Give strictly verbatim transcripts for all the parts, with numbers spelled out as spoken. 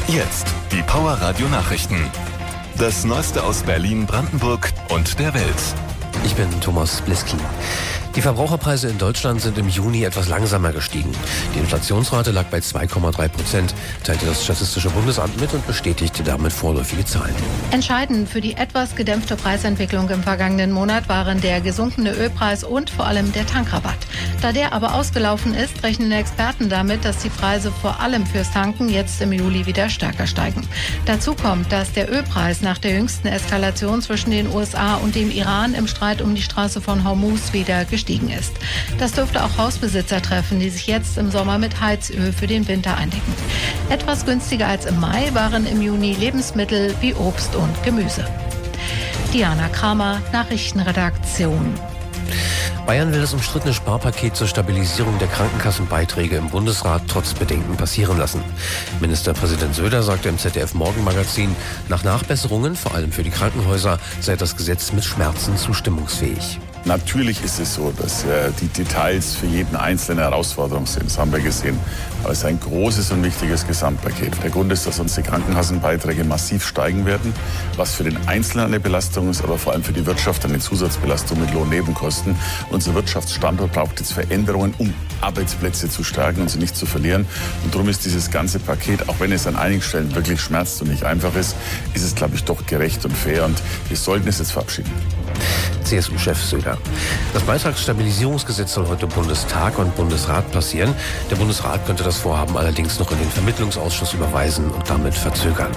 Jetzt die Power Radio Nachrichten. Das Neueste aus Berlin, Brandenburg und der Welt. Ich bin Thomas Bliski. Die Verbraucherpreise in Deutschland sind im Juni etwas langsamer gestiegen. Die Inflationsrate lag bei zwei Komma drei Prozent, teilte das Statistische Bundesamt mit und bestätigte damit vorläufige Zahlen. Entscheidend für die etwas gedämpfte Preisentwicklung im vergangenen Monat waren der gesunkene Ölpreis und vor allem der Tankrabatt. Da der aber ausgelaufen ist, rechnen Experten damit, dass die Preise vor allem fürs Tanken jetzt im Juli wieder stärker steigen. Dazu kommt, dass der Ölpreis nach der jüngsten Eskalation zwischen den U S A und dem Iran im Streit um die Straße von Hormuz wieder gestiegen ist. Das dürfte auch Hausbesitzer treffen, die sich jetzt im Sommer mit Heizöl für den Winter eindecken. Etwas günstiger als im Mai waren im Juni Lebensmittel wie Obst und Gemüse. Diana Kramer, Nachrichtenredaktion. Bayern will das umstrittene Sparpaket zur Stabilisierung der Krankenkassenbeiträge im Bundesrat trotz Bedenken passieren lassen. Ministerpräsident Söder sagte im Z D F-Morgenmagazin, nach Nachbesserungen, vor allem für die Krankenhäuser, sei das Gesetz mit Schmerzen zustimmungsfähig. Natürlich ist es so, dass äh, die Details für jeden Einzelne Herausforderung sind. Das haben wir gesehen. Aber es ist ein großes und wichtiges Gesamtpaket. Der Grund ist, dass uns die Krankenkassenbeiträge massiv steigen werden, was für den Einzelnen eine Belastung ist, aber vor allem für die Wirtschaft eine Zusatzbelastung mit Lohnnebenkosten. Unser Wirtschaftsstandort braucht jetzt Veränderungen, um Arbeitsplätze zu stärken und sie nicht zu verlieren. Und darum ist dieses ganze Paket, auch wenn es an einigen Stellen wirklich schmerzt und nicht einfach ist, ist es, glaube ich, doch gerecht und fair. Und wir sollten es jetzt verabschieden. C S U-Chef Söder. Das Beitragsstabilisierungsgesetz soll heute Bundestag und Bundesrat passieren. Der Bundesrat könnte das Vorhaben allerdings noch in den Vermittlungsausschuss überweisen und damit verzögern.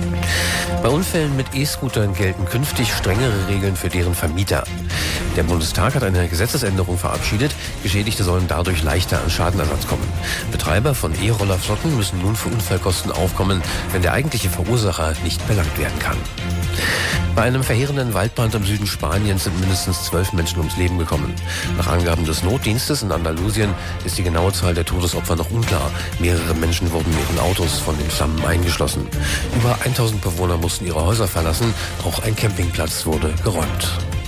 Bei Unfällen mit E-Scootern gelten künftig strengere Regeln für deren Vermieter. Der Bundestag hat eine Gesetzesänderung verabschiedet. Geschädigte sollen dadurch leichter an Schadenersatz kommen. Betreiber von E-Rollerflotten müssen nun für Unfallkosten aufkommen, wenn der eigentliche Verursacher nicht belangt werden kann. Bei einem verheerenden Waldbrand im Süden Spaniens sind mindestens zwölf Menschen ums Leben gekommen. Nach Angaben des Notdienstes in Andalusien ist die genaue Zahl der Todesopfer noch unklar. Mehrere Menschen wurden in ihren Autos von den Flammen eingeschlossen. Über tausend Bewohner mussten ihre Häuser verlassen. Auch ein Campingplatz wurde geräumt.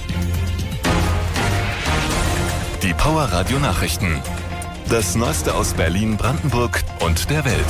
Die Power Radio Nachrichten. Das Neueste aus Berlin, Brandenburg und der Welt.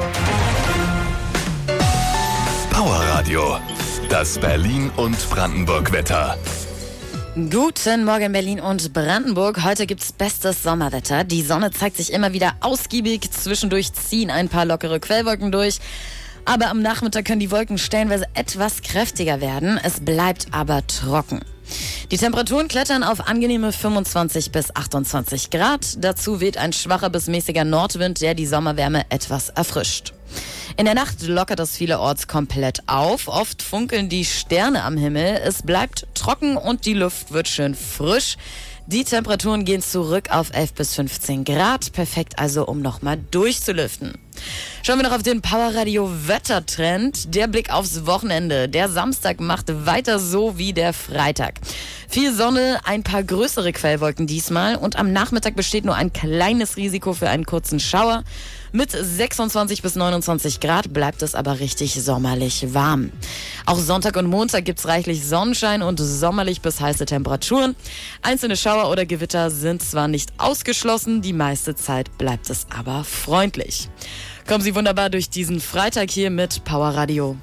Power Radio. Das Berlin- und Brandenburg-Wetter. Guten Morgen Berlin und Brandenburg. Heute gibt's bestes Sommerwetter. Die Sonne zeigt sich immer wieder ausgiebig. Zwischendurch ziehen ein paar lockere Quellwolken durch. Aber am Nachmittag können die Wolken stellenweise etwas kräftiger werden. Es bleibt aber trocken. Die Temperaturen klettern auf angenehme fünfundzwanzig bis achtundzwanzig Grad. Dazu weht ein schwacher bis mäßiger Nordwind, der die Sommerwärme etwas erfrischt. In der Nacht lockert es vielerorts komplett auf. Oft funkeln die Sterne am Himmel. Es bleibt trocken und die Luft wird schön frisch. Die Temperaturen gehen zurück auf elf bis fünfzehn Grad. Perfekt also, um nochmal durchzulüften. Schauen wir noch auf den Powerradio Wettertrend. Der Blick aufs Wochenende. Der Samstag macht weiter so wie der Freitag. Viel Sonne, ein paar größere Quellwolken diesmal und am Nachmittag besteht nur ein kleines Risiko für einen kurzen Schauer. Mit sechsundzwanzig bis neunundzwanzig Grad bleibt es aber richtig sommerlich warm. Auch Sonntag und Montag gibt's reichlich Sonnenschein und sommerlich bis heiße Temperaturen. Einzelne Schauer oder Gewitter sind zwar nicht ausgeschlossen, die meiste Zeit bleibt es aber freundlich. Kommen Sie wunderbar durch diesen Freitag hier mit Power Radio.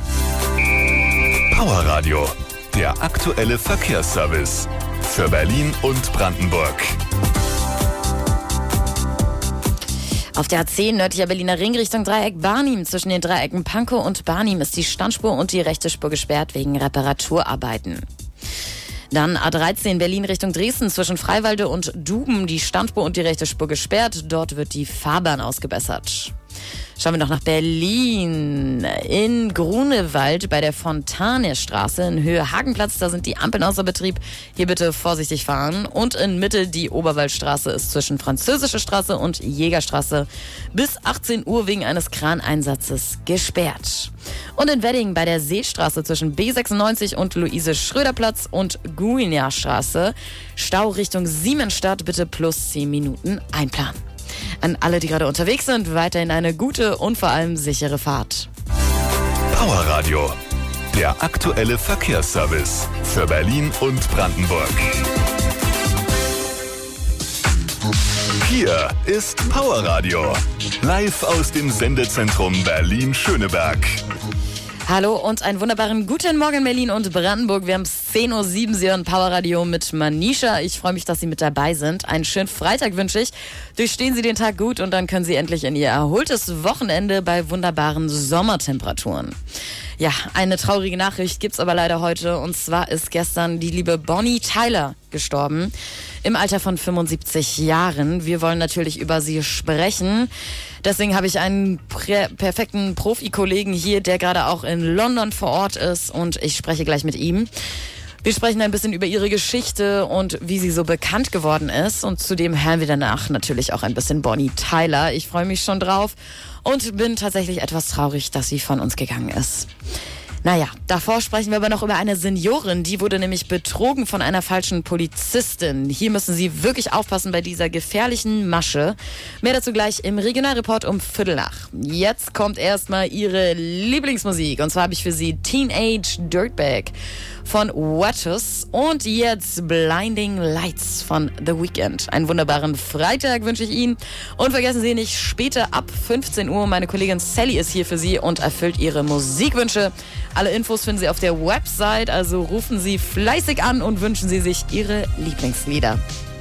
Power Radio, der aktuelle Verkehrsservice für Berlin und Brandenburg. Auf der A zehn nördlicher Berliner Ring Richtung Dreieck Barnim. Zwischen den Dreiecken Pankow und Barnim ist die Standspur und die rechte Spur gesperrt wegen Reparaturarbeiten. Dann A dreizehn Berlin Richtung Dresden zwischen Freiwalde und Duben. Die Standspur und die rechte Spur gesperrt. Dort wird die Fahrbahn ausgebessert. Schauen wir noch nach Berlin. In Grunewald bei der Fontanestraße in Höhe Hagenplatz, da sind die Ampeln außer Betrieb. Hier bitte vorsichtig fahren. Und in Mitte die Oberwaldstraße ist zwischen Französische Straße und Jägerstraße bis achtzehn Uhr wegen eines Kraneinsatzes gesperrt. Und in Wedding bei der Seestraße zwischen B sechsundneunzig und Luise-Schröder-Platz und Guinia-Straße Stau Richtung Siemensstadt, bitte plus zehn Minuten einplanen. An alle, die gerade unterwegs sind, weiterhin eine gute und vor allem sichere Fahrt. Power Radio, der aktuelle Verkehrsservice für Berlin und Brandenburg. Hier ist Powerradio. Live aus dem Sendezentrum Berlin-Schöneberg. Hallo und einen wunderbaren guten Morgen Berlin und Brandenburg. Wir haben zehn Uhr sieben, Sie hören Powerradio mit Manisha. Ich freue mich, dass Sie mit dabei sind. Einen schönen Freitag wünsche ich. Durchstehen Sie den Tag gut und dann können Sie endlich in Ihr erholtes Wochenende bei wunderbaren Sommertemperaturen. Ja, eine traurige Nachricht gibt's aber leider heute. Und zwar ist gestern die liebe Bonnie Tyler gestorben. Im Alter von fünfundsiebzig Jahren. Wir wollen natürlich über sie sprechen. Deswegen habe ich einen prä- perfekten Profi-Kollegen hier, der gerade auch in London vor Ort ist. Und ich spreche gleich mit ihm. Wir sprechen ein bisschen über ihre Geschichte und wie sie so bekannt geworden ist. Und zudem hören wir danach natürlich auch ein bisschen Bonnie Tyler. Ich freue mich schon drauf und bin tatsächlich etwas traurig, dass sie von uns gegangen ist. Naja, davor sprechen wir aber noch über eine Seniorin, die wurde nämlich betrogen von einer falschen Polizistin. Hier müssen Sie wirklich aufpassen bei dieser gefährlichen Masche. Mehr dazu gleich im Regionalreport um Viertel nach. Jetzt kommt erstmal Ihre Lieblingsmusik und zwar habe ich für Sie Teenage Dirtbag von Wattus und jetzt Blinding Lights von The Weeknd. Einen wunderbaren Freitag wünsche ich Ihnen und vergessen Sie nicht, später ab fünfzehn Uhr, meine Kollegin Sally ist hier für Sie und erfüllt Ihre Musikwünsche. Alle Infos finden Sie auf der Website, also rufen Sie fleißig an und wünschen Sie sich Ihre Lieblingslieder.